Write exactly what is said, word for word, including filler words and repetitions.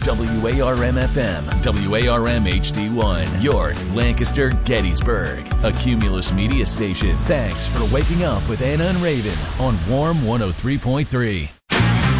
W A R M F M, W A R M H D one, York, Lancaster, Gettysburg, a Cumulus Media station. Thanks for waking up with Anna and Raven on Warm one oh three point three.